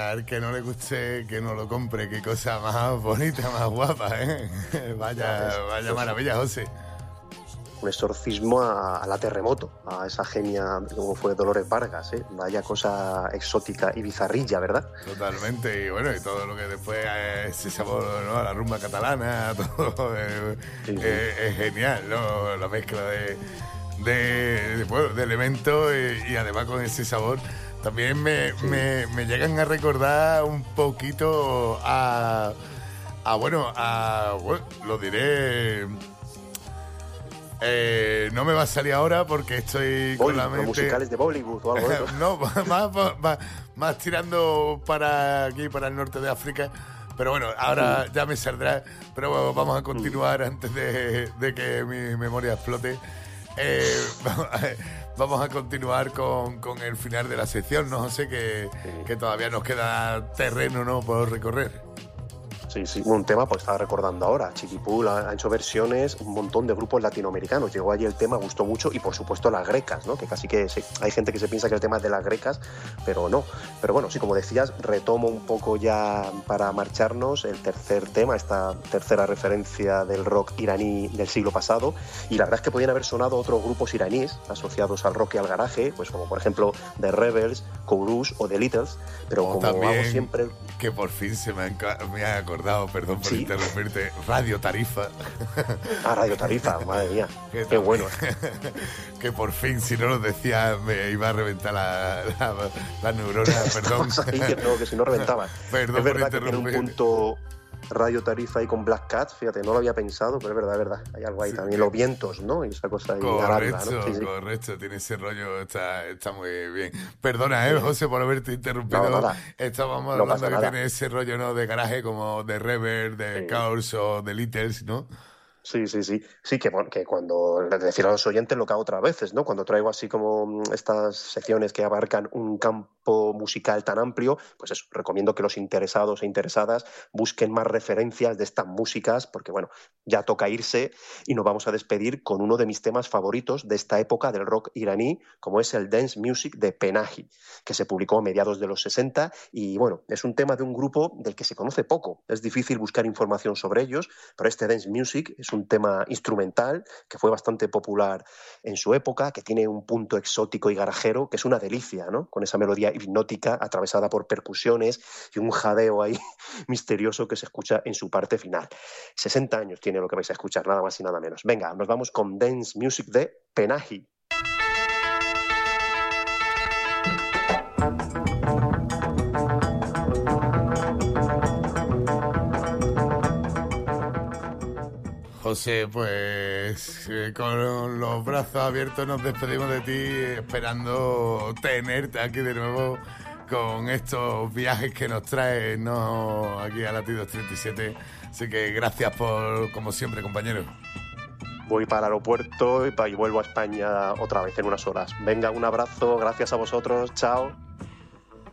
al que no le guste, que no lo compre. Qué cosa más bonita, más guapa, ¿eh? Vaya maravilla, José. Un exorcismo a la Terremoto, a esa genia como fue Dolores Vargas, ¿eh? Vaya cosa exótica y bizarrilla, ¿verdad? Totalmente, y bueno, y todo lo que después ese sabor, ¿no? La rumba catalana, todo es genial, ¿no? La mezcla de elementos y además con ese sabor. También me llegan a recordar un poquito bueno, lo diré... no me va a salir ahora porque estoy con la mente... musicales de Bollywood o algo de eso. No, más tirando para aquí, para el norte de África. Pero bueno, ahora ya me saldrá. Pero vamos a continuar antes de que mi memoria explote. Vamos a continuar con el final de la sección, ¿no, José? Que todavía nos queda terreno, ¿no?, por recorrer. Sí, un tema, pues estaba recordando ahora, Chiquipool ha hecho versiones, un montón de grupos latinoamericanos, llegó allí el tema, gustó mucho, y por supuesto las grecas, ¿no? Que casi que sí, hay gente que se piensa que el tema es de las grecas, pero no. Pero bueno, sí, como decías, retomo un poco ya para marcharnos el tercer tema, esta tercera referencia del rock iraní del siglo pasado, y la verdad es que podían haber sonado otros grupos iraníes asociados al rock y al garaje, pues como por ejemplo The Rebels, Kouroush o The Littles, pero como hago siempre... Que por fin se me ha acordado, perdón por interrumpirte, Radio Tarifa. Radio Tarifa, madre mía, qué bueno. Que por fin, si no lo decía, me iba a reventar la neurona, perdón. Que si no reventaba. Perdón, es verdad que tiene un punto Radio Tarifa ahí con Black Cat, fíjate, no lo había pensado, pero es verdad, hay algo ahí también, los vientos, ¿no? Y esa cosa ahí. Correcto, ¿no? Sí. Correcto, tiene ese rollo, está muy bien. Perdona, José, por haberte interrumpido. No, estábamos hablando que tiene ese rollo, ¿no?, de garaje, como de Reverb, de Chaos o de Littles, ¿no? Sí, que cuando decir a los oyentes lo que hago otras veces, ¿no? Cuando traigo así como estas secciones que abarcan un campo musical tan amplio, pues eso, recomiendo que los interesados e interesadas busquen más referencias de estas músicas, porque bueno, ya toca irse y nos vamos a despedir con uno de mis temas favoritos de esta época del rock iraní, como es el Dance Music de Panahi, que se publicó a mediados de los 60 y bueno, es un tema de un grupo del que se conoce poco, es difícil buscar información sobre ellos, pero este Dance Music es un tema instrumental que fue bastante popular en su época, que tiene un punto exótico y garajero, que es una delicia, ¿no? Con esa melodía hipnótica atravesada por percusiones y un jadeo ahí misterioso que se escucha en su parte final. 60 años tiene lo que vais a escuchar, nada más y nada menos. Venga, nos vamos con Dance Music de Panahi. José, pues con los brazos abiertos nos despedimos de ti, esperando tenerte aquí de nuevo con estos viajes que nos traes, ¿no?, aquí a Latidos 37. Así que gracias por, como siempre, compañero. Voy para el aeropuerto y vuelvo a España otra vez en unas horas. Venga, un abrazo, gracias a vosotros, chao.